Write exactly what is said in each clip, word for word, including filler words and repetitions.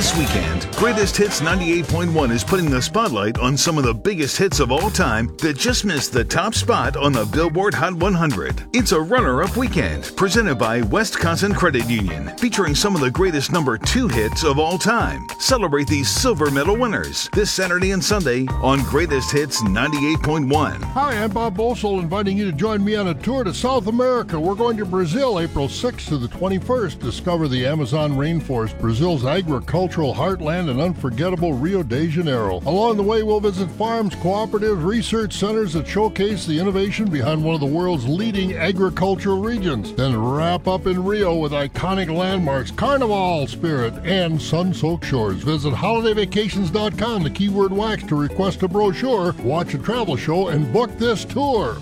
This weekend, Greatest Hits ninety-eight point one is putting the spotlight on some of the biggest hits of all time that just missed the top spot on the Billboard Hot one hundred. It's a runner-up weekend presented by Wisconsin Credit Union, featuring some of the greatest number two hits of all time. Celebrate these silver medal winners this Saturday and Sunday on Greatest Hits ninety-eight point one. Hi, I'm Bob Bosel, inviting you to join me on a tour to South America. We're going to Brazil April sixth to the twenty-first. Discover the Amazon rainforest, Brazil's agricultural heartland, and unforgettable Rio de Janeiro. Along the way, we'll visit farms, cooperatives, research centers that showcase the innovation behind one of the world's leading agricultural regions. Then wrap up in Rio with iconic landmarks, Carnival spirit, and sun-soaked shores. Visit holiday vacations dot com, the keyword wax, to request a brochure, watch a travel show, and book this tour.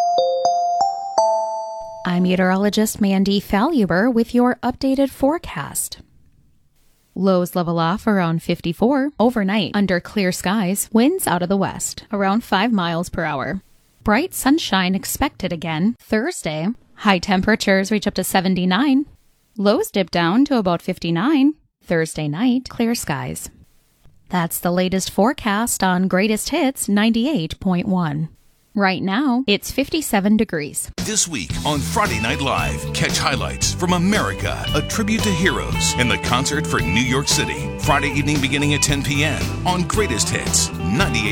I'm meteorologist Mandy Faluber with your updated forecast. Lows level off around fifty-four. Overnight, under clear skies, winds out of the west, around five miles per hour. Bright sunshine expected again Thursday. High temperatures reach up to seventy-nine. Lows dip down to about fifty-nine. Thursday night, clear skies. That's the latest forecast on Greatest Hits ninety-eight point one. Right now, it's fifty-seven degrees. This week on Friday Night Live, catch highlights from America, a tribute to heroes, and the concert for New York City. Friday evening beginning at ten p.m. on Greatest Hits ninety-eight.